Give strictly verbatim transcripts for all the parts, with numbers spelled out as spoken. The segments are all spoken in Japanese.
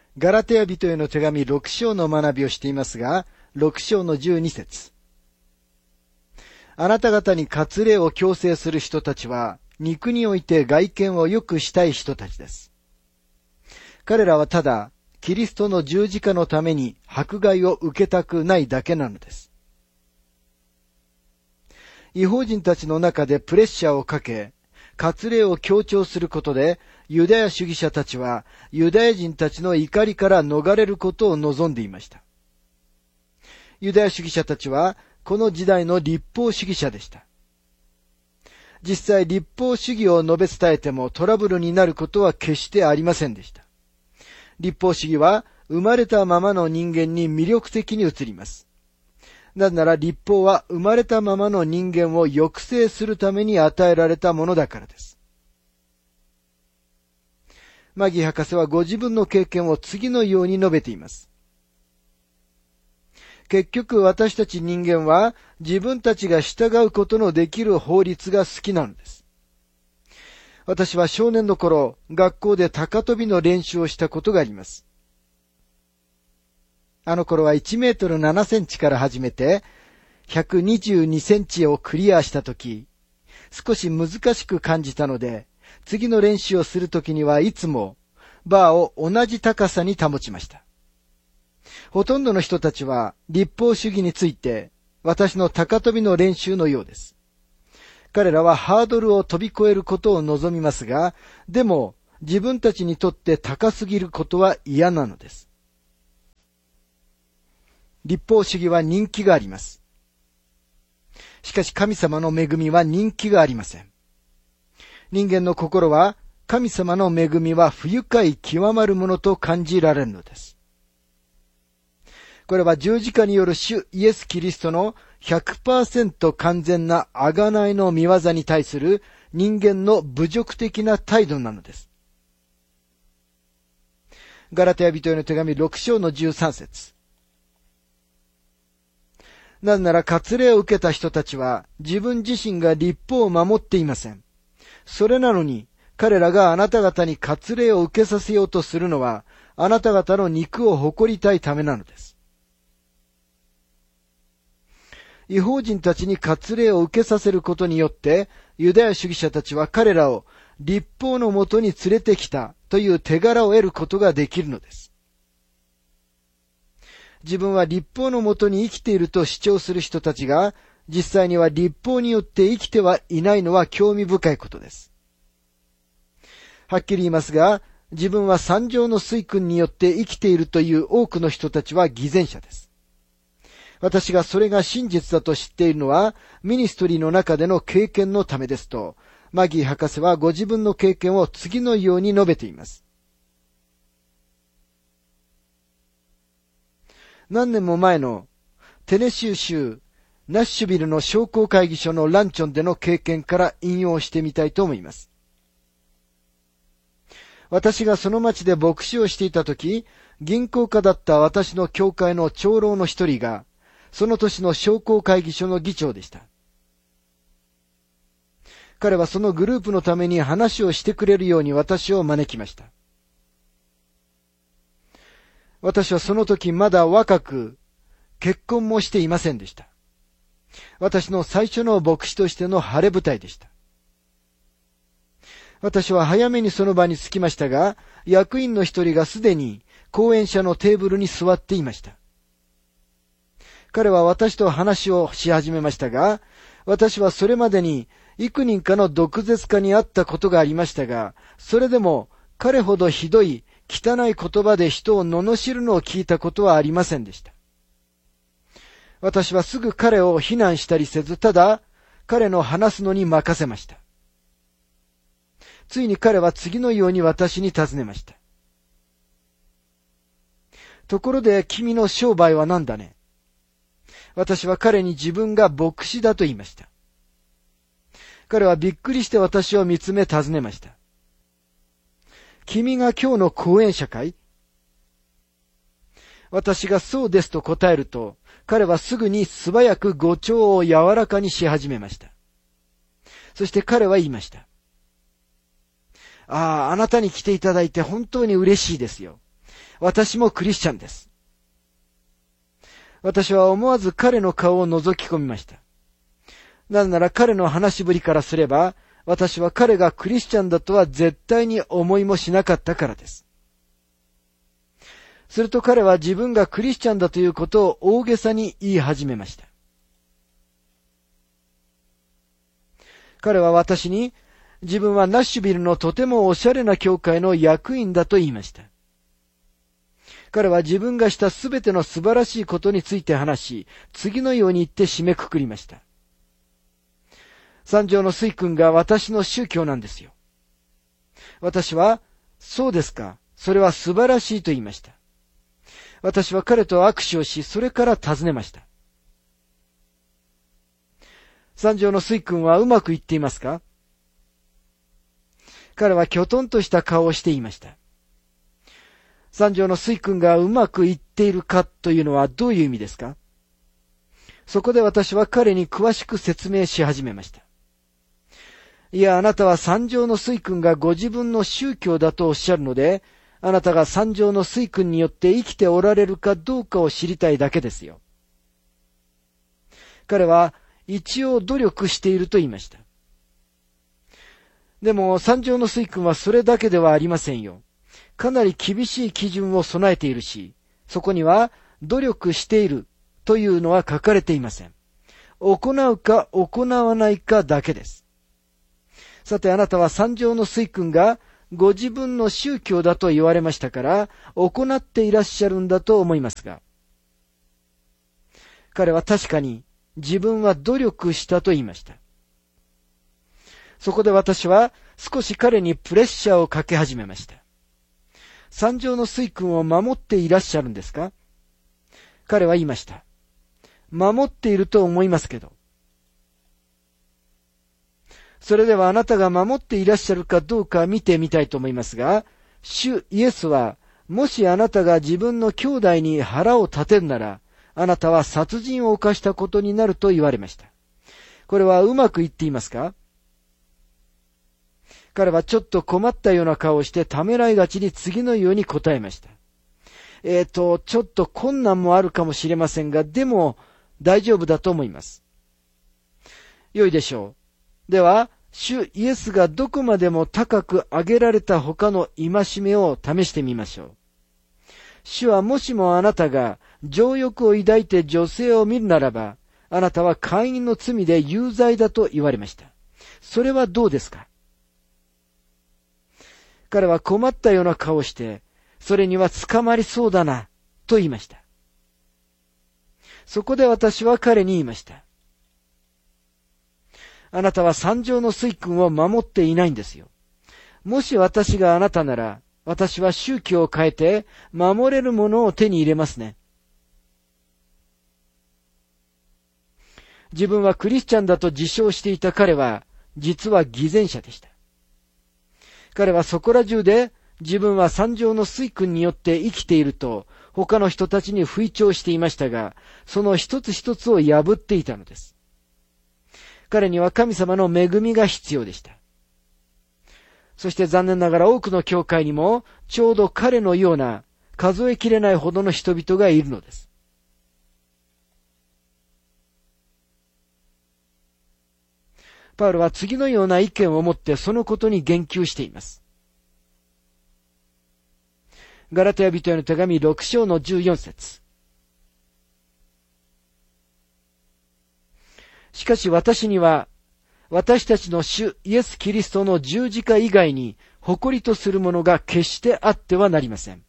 ガラテヤ人への手紙ろく章の学びをしていますが、ろく章のじゅうに節。あなた方に割礼を強制する人たちは、肉において外見を良くしたい人たちです。彼らはただ、キリストの十字架のために迫害を受けたくないだけなのです。異邦人たちの中でプレッシャーをかけ、割礼を強調することで、ユダヤ主義者たちはユダヤ人たちの怒りから逃れることを望んでいました。ユダヤ主義者たちはこの時代の律法主義者でした。実際律法主義を述べ伝えてもトラブルになることは決してありませんでした。律法主義は生まれたままの人間に魅力的に映ります。なぜなら律法は生まれたままの人間を抑制するために与えられたものだからです。マギー博士はご自分の経験を次のように述べています。結局私たち人間は自分たちが従うことのできる法律が好きなのです。私は少年の頃、学校で高跳びの練習をしたことがあります。あの頃はいちメートルななセンチから始めて、ひゃくにじゅうにセンチをクリアしたとき、少し難しく感じたので、次の練習をするときにはいつもバーを同じ高さに保ちました。ほとんどの人たちは律法主義について私の高跳びの練習のようです。彼らはハードルを飛び越えることを望みますが、でも自分たちにとって高すぎることは嫌なのです。律法主義は人気があります。しかし神様の恵みは人気がありません。人間の心は神様の恵みは不愉快極まるものと感じられるのです。これは十字架による主イエス・キリストの ひゃくパーセント 完全な贖いの御業に対する人間の侮辱的な態度なのです。ガラテヤ人への手紙ろく章のじゅうさん節。なぜなら割礼を受けた人たちは自分自身が律法を守っていません。それなのに彼らがあなた方に割礼を受けさせようとするのはあなた方の肉を誇りたいためなのです。異邦人たちに割礼を受けさせることによってユダヤ主義者たちは彼らを律法のもとに連れてきたという手柄を得ることができるのです。自分は律法のもとに生きていると主張する人たちが実際には律法によって生きてはいないのは興味深いことです。はっきり言いますが、自分は三条の水訓によって生きているという多くの人たちは偽善者です。私がそれが真実だと知っているのはミニストリーの中での経験のためですと、マギー博士はご自分の経験を次のように述べています。何年も前のテネシー州ナッシュビルの商工会議所のランチョンでの経験から引用してみたいと思います。私がその町で牧師をしていたとき、銀行家だった私の教会の長老の一人が、その年の商工会議所の議長でした。彼はそのグループのために話をしてくれるように私を招きました。私はその時まだ若く、結婚もしていませんでした。私の最初の牧師としての晴れ舞台でした。私は早めにその場に着きましたが、役員の一人がすでに講演者のテーブルに座っていました。彼は私と話をし始めましたが、私はそれまでに幾人かの毒舌家に会ったことがありましたが、それでも彼ほどひどい汚い言葉で人を罵るのを聞いたことはありませんでした。私はすぐ彼を非難したりせず、ただ彼の話すのに任せました。ついに彼は次のように私に尋ねました。ところで君の商売は何だね？私は彼に自分が牧師だと言いました。彼はびっくりして私を見つめ尋ねました。君が今日の講演者かい？私がそうですと答えると、彼はすぐに素早く語調を柔らかにし始めました。そして彼は言いました。ああ、あなたに来ていただいて本当に嬉しいですよ。 私もクリスチャンです。私は思わず彼の顔を覗き込みました。なぜなら彼の話しぶりからすれば、私は彼がクリスチャンだとは絶対に思いもしなかったからです。すると彼は自分がクリスチャンだということを大げさに言い始めました。彼は私に、自分はナッシュビルのとてもおしゃれな教会の役員だと言いました。彼は自分がしたすべての素晴らしいことについて話し、次のように言って締めくくりました。三条の水君が私の宗教なんですよ。私は、そうですか、それは素晴らしいと言いました。私は彼と握手をし、それから尋ねました。三条の水君はうまくいっていますか？彼はきょとんとした顔をして言いました。三条の水君がうまくいっているかというのはどういう意味ですか？そこで私は彼に詳しく説明し始めました。いや、あなたは三条の水君がご自分の宗教だとおっしゃるので、あなたが三条の水君によって生きておられるかどうかを知りたいだけですよ。彼は一応努力していると言いました。でも三条の水君はそれだけではありませんよ。かなり厳しい基準を備えているし、そこには努力しているというのは書かれていません。行うか行わないかだけです。さてあなたは三条の水君がご自分の宗教だと言われましたから、行っていらっしゃるんだと思いますが。彼は確かに自分は努力したと言いました。そこで私は少し彼にプレッシャーをかけ始めました。三条の水君を守っていらっしゃるんですか？彼は言いました。守っていると思いますけど。それではあなたが守っていらっしゃるかどうか見てみたいと思いますが、主イエスは、もしあなたが自分の兄弟に腹を立てるなら、あなたは殺人を犯したことになると言われました。これはうまく言っていますか？彼はちょっと困ったような顔をしてためらいがちに次のように答えました。えーと、ちょっと困難もあるかもしれませんが、でも大丈夫だと思います。良いでしょう。では、主イエスがどこまでも高く上げられた他の戒めを試してみましょう。主はもしもあなたが情欲を抱いて女性を見るならば、あなたは姦淫の罪で有罪だと言われました。それはどうですか？彼は困ったような顔をして、それには捕まりそうだな、と言いました。そこで私は彼に言いました。あなたは三条の水君を守っていないんですよ。もし私があなたなら、私は宗教を変えて、守れるものを手に入れますね。自分はクリスチャンだと自称していた彼は、実は偽善者でした。彼はそこら中で、自分は三条の水君によって生きていると、他の人たちに吹聴していましたが、その一つ一つを破っていたのです。彼には神様の恵みが必要でした。そして残念ながら多くの教会にも、ちょうど彼のような数えきれないほどの人々がいるのです。パウロは次のような意見を持ってそのことに言及しています。ガラテヤ人への手紙ろく章のじゅうよん節。しかし私には、私たちの主イエス・キリストの十字架以外に誇りとするものが決してあってはなりません。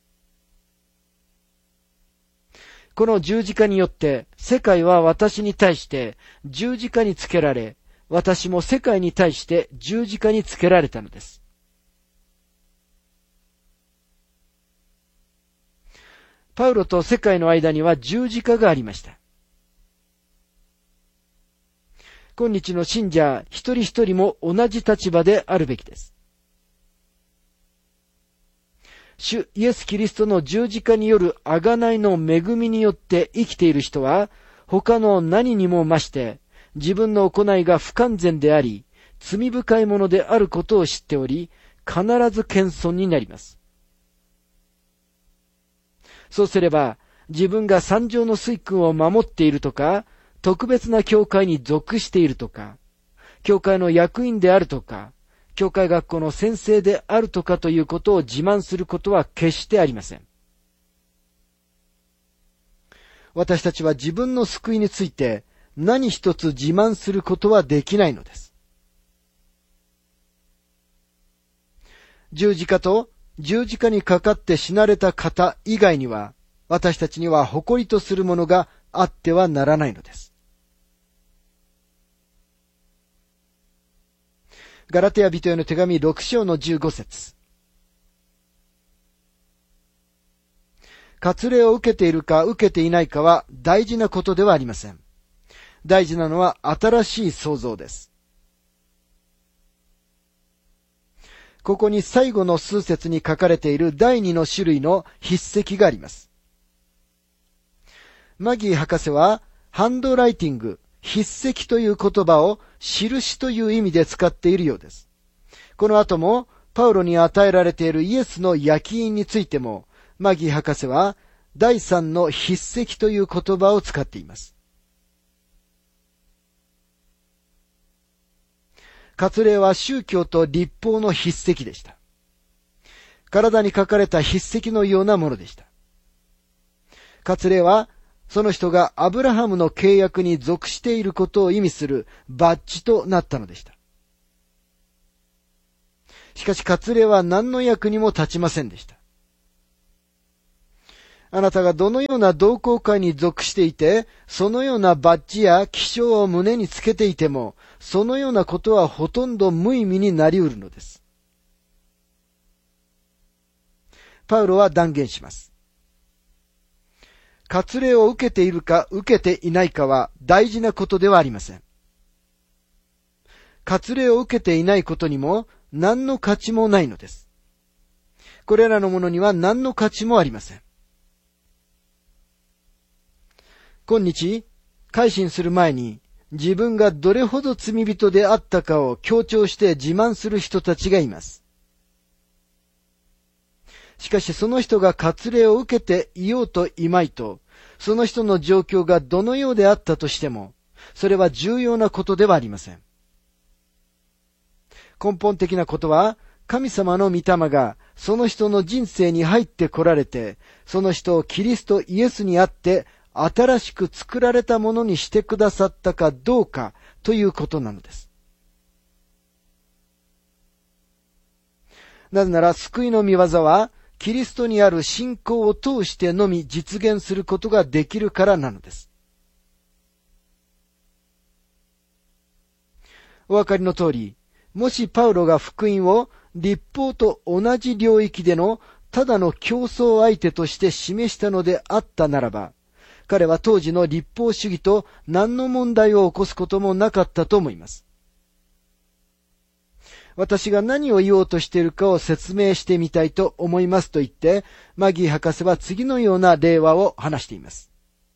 この十字架によって世界は私に対して十字架につけられ、私も世界に対して十字架につけられたのです。パウロと世界の間には十字架がありました。今日の信者一人一人も同じ立場であるべきです。主イエス・キリストの十字架による贖いの恵みによって生きている人は、他の何にも増して自分の行いが不完全であり、罪深いものであることを知っており、必ず謙遜になります。 そうすれば、自分が三条の水訓を守っているとか、特別な教会に属しているとか、教会の役員であるとか、教会学校の先生であるとかということを自慢することは決してありません。私たちは自分の救いについて何一つ自慢することはできないのです。十字架と十字架にかかって死なれた方以外には、私たちには誇りとするものがあってはならないのです。ガラテヤ人への手紙ろく章のじゅうご節。割礼を受けているか受けていないかは大事なことではありません。大事なのは新しい創造です。ここに最後の数節に書かれている第二の種類の筆跡があります。マギー博士はハンドライティング、筆跡という言葉を印という意味で使っているようです。この後もパウロに与えられているイエスの焼き印についてもマギー博士は第三の筆跡という言葉を使っています。割礼は宗教と律法の筆跡でした。体に書かれた筆跡のようなものでした。割礼はその人がアブラハムの契約に属していることを意味するバッジとなったのでした。しかし割礼は何の役にも立ちませんでした。あなたがどのような同好会に属していて、そのようなバッジや記章を胸につけていても、そのようなことはほとんど無意味になり得るのです。パウロは断言します。割礼を受けているか受けていないかは大事なことではありません。割礼を受けていないことにも何の価値もないのです。これらのものには何の価値もありません。今日、改心する前に自分がどれほど罪人であったかを強調して自慢する人たちがいます。しかしその人が割礼を受けていようといまいと、その人の状況がどのようであったとしても、それは重要なことではありません。根本的なことは、神様の御霊がその人の人生に入ってこられて、その人をキリストイエスにあって新しく作られたものにしてくださったかどうかということなのです。なぜなら救いの御業は、キリストにある信仰を通してのみ実現することができるからなのです。お分かりの通り、もしパウロが福音を律法と同じ領域でのただの競争相手として示したのであったならば、彼は当時の律法主義と何の問題を起こすこともなかったと思います。私が何を言おうとしているかを説明してみたいと思いますと言って、マギー博士は次のような例話を話しています。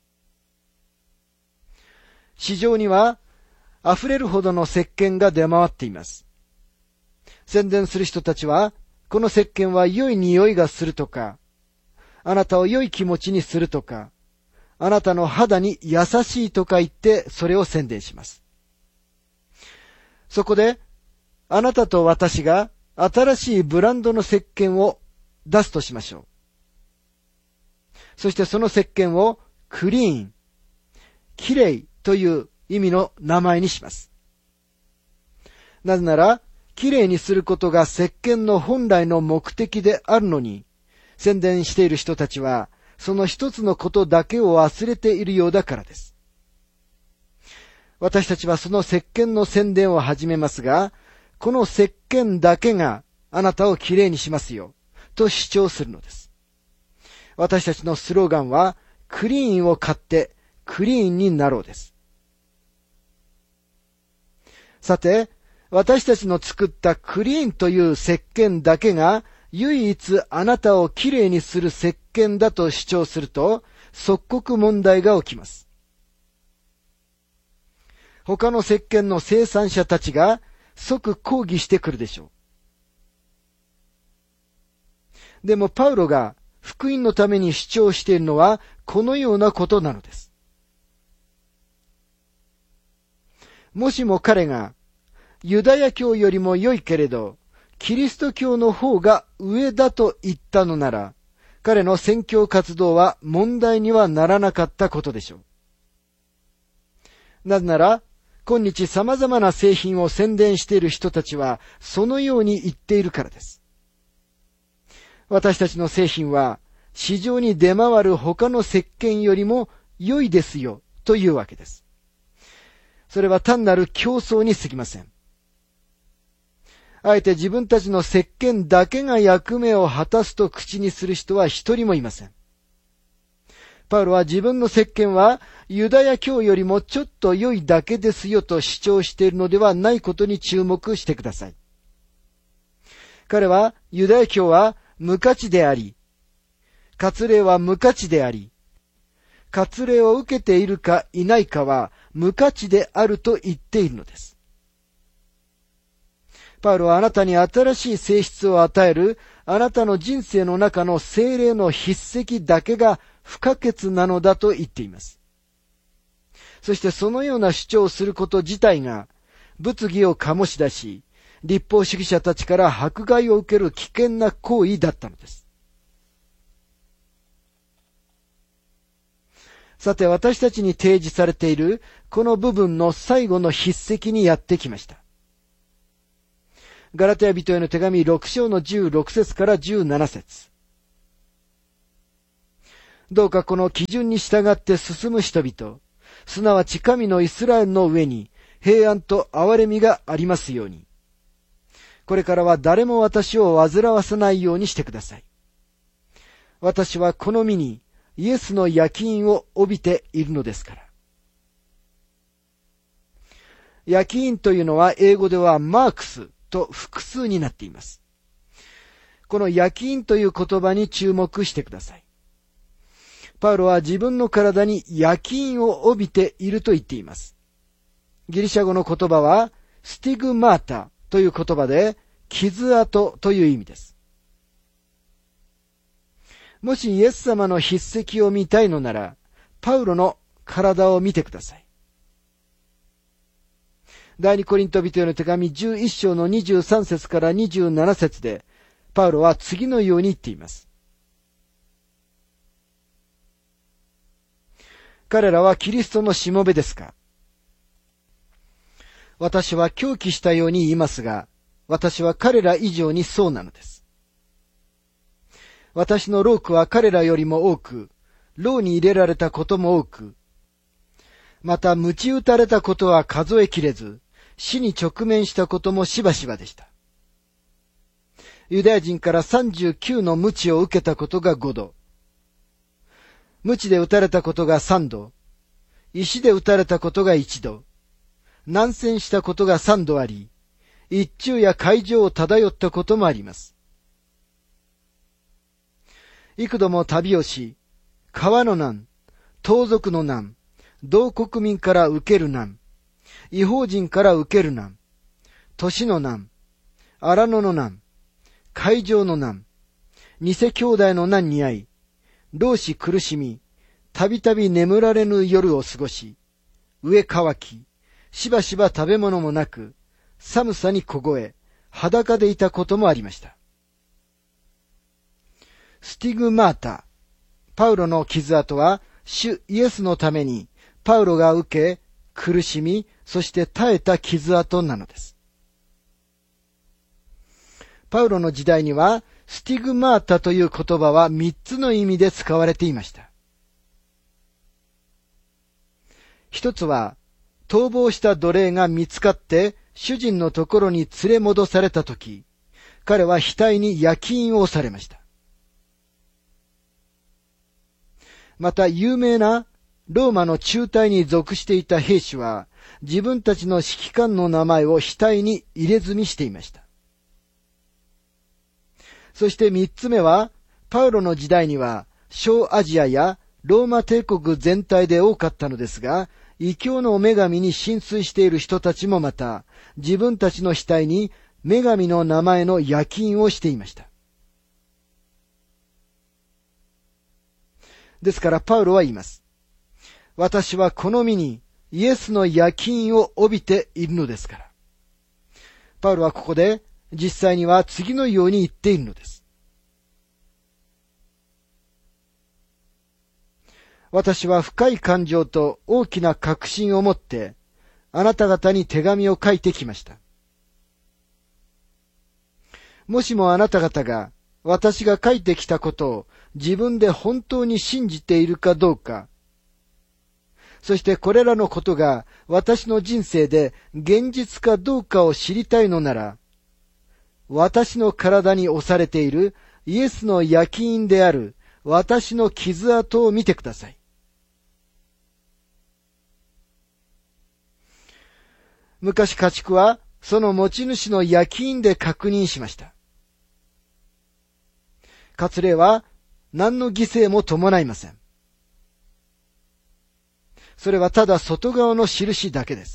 市場には溢れるほどの石鹸が出回っています。宣伝する人たちは、この石鹸は良い匂いがするとか、あなたを良い気持ちにするとか、あなたの肌に優しいとか言ってそれを宣伝します。そこで、あなたと私が新しいブランドの石鹸を出すとしましょう。そしてその石鹸をクリーン、きれいという意味の名前にします。なぜなら、きれいにすることが石鹸の本来の目的であるのに、宣伝している人たちは、その一つのことだけを忘れているようだからです。私たちはその石鹸の宣伝を始めますが、この石鹸だけがあなたをきれいにしますよ、と主張するのです。私たちのスローガンは、クリーンを買ってクリーンになろうです。さて、私たちの作ったクリーンという石鹸だけが唯一あなたをきれいにする石鹸だと主張すると、即刻問題が起きます。他の石鹸の生産者たちが即抗議してくるでしょう。でもパウロが福福音のために主張しているのはこのようなことなのです。もしも彼がユダヤ教よりも良いけれど、キリスト教の方が上だと言ったのなら、彼の宣教活動は問題にはならなかったことでしょう。なぜなら、今日様々な製品を宣伝している人たちは、そのように言っているからです。私たちの製品は、市場に出回る他の石鹸よりも良いですよ、というわけです。それは単なる競争に過ぎません。あえて自分たちの石鹸だけが役目を果たすと口にする人は一人もいません。パウロは自分の石鹸はユダヤ教よりもちょっと良いだけですよと主張しているのではないことに注目してください。彼はユダヤ教は無価値であり、割礼は無価値であり、割礼を受けているかいないかは無価値であると言っているのです。パウロはあなたに新しい性質を与えるあなたの人生の中の聖霊の筆跡だけが不可欠なのだと言っています。そしてそのような主張をすること自体が物議を醸し出し、立法主義者たちから迫害を受ける危険な行為だったのです。さて、私たちに提示されているこの部分の最後の筆跡にやってきました。ガラテヤ人への手紙ろく章のじゅうろく節からじゅうなな節。どうかこの基準に従って進む人々、すなわち神のイスラエルの上に平安と憐れみがありますように。これからは誰も私を煩わさないようにしてください。私はこの身にイエスの焼き印を帯びているのですから。焼き印というのは英語ではマークスと複数になっています。この焼き印という言葉に注目してください。パウロは自分の体に焼き印を帯びていると言っています。ギリシャ語の言葉はスティグマータという言葉で傷跡という意味です。もしイエス様の筆跡を見たいのなら、パウロの体を見てください。第二コリント人への手紙じゅういち章のにじゅうさん節からにじゅうなな節で、パウロは次のように言っています。彼らはキリストのしもべですか？私は狂気したように言いますが、私は彼ら以上にそうなのです。私の労苦は彼らよりも多く、牢に入れられたことも多く、また鞭打たれたことは数えきれず、死に直面したこともしばしばでした。ユダヤ人からさんじゅうきゅうの鞭を受けたことがご度、鞭で打たれたことがさん度、石で打たれたことがいち度、難戦したことがさん度あり、一昼や海上を漂ったこともあります。幾度も旅をし、川の難、盗賊の難、同国民から受ける難、異邦人から受ける難、年の難、荒野の難、海上の難、偽兄弟の難に遭い、労し苦しみ、たびたび眠られぬ夜を過ごし、飢え渇き、しばしば食べ物もなく、寒さに凍え、裸でいたこともありました。スティグマータ、パウロの傷跡は、主イエスのために、パウロが受け、苦しみ、そして耐えた傷跡なのです。パウロの時代には、スティグマータという言葉は三つの意味で使われていました。一つは、逃亡した奴隷が見つかって主人のところに連れ戻されたとき、彼は額に焼き印を押されました。また有名なローマの中隊に属していた兵士は、自分たちの指揮官の名前を額に入れ墨していました。そして三つ目は、パウロの時代には、小アジアやローマ帝国全体で多かったのですが、異教の女神に浸水している人たちもまた、自分たちの額に女神の名前の焼き印をしていました。 ですからパウロは言います。私はこの身にイエスの焼き印を帯びているのですから。パウロはここで実際には次のように言っているのです。私は深い感情と大きな確信を持ってあなた方に手紙を書いてきました。もしもあなた方が私が書いてきたことを自分で本当に信じているかどうか、そしてこれらのことが私の人生で現実かどうかを知りたいのなら、私の体に押されているイエスの焼き印である私の傷跡を見てください。昔家畜はその持ち主の焼き印で確認しました。割礼は何の犠牲も伴いません。それはただ外側の印だけです。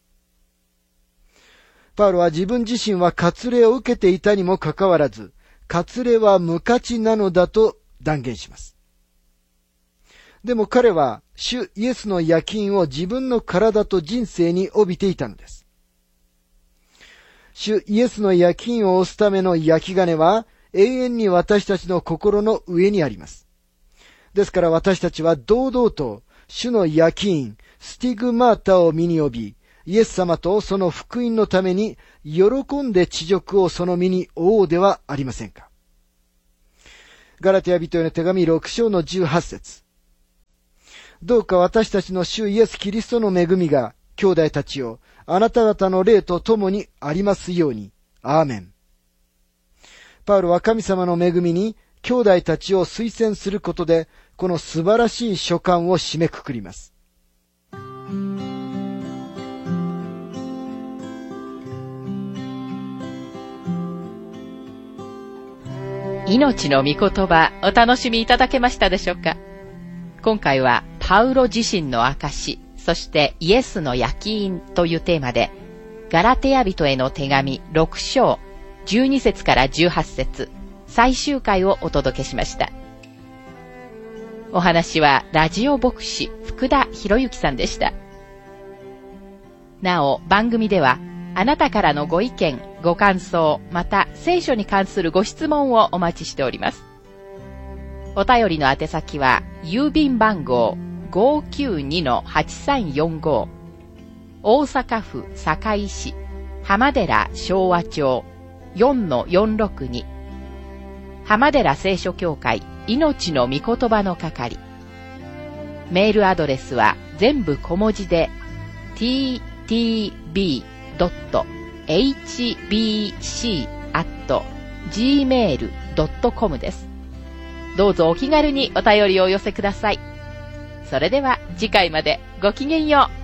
パウロは自分自身は割礼を受けていたにもかかわらず、割礼は無価値なのだと断言します。でも彼は主イエスの焼き印を自分の体と人生に帯びていたのです。主イエスの焼き印を押すための焼き金は永遠に私たちの心の上にあります。ですから私たちは堂々と主の焼き印、スティグマータを身に帯び、イエス様とその福音のために喜んで恥辱をその身に負おうではありませんか。ガラテヤ人への手紙ろく章のじゅうはち節。どうか私たちの主イエスキリストの恵みが兄弟たちをあなた方の霊と共にありますように。アーメン。パウロは神様の恵みに兄弟たちを推薦することで、この素晴らしい書簡を締めくくります。 命の御言葉、お楽しみいただけましたでしょうか。今回はパウロ自身の証、そしてイエスの焼き印というテーマで、ガラテヤ人への手紙ろく章じゅうに節からじゅうはち節、最終回をお届けしました。お話はラジオ牧師福田博之さんでした。なお番組ではあなたからのご意見、ご感想、また聖書に関するご質問をお待ちしております。お便りの宛先は郵便番号 ごーきゅうにのはちさんよんご、大阪府堺市浜寺昭和町 よんのよんろくに、浜寺聖書協会命の御言葉の係。メールアドレスは全部小文字で ティーティービードットエイチビーシーアットジーメールドットコム です。どうぞお気軽にお便りをお寄せください。それでは次回までごきげんよう。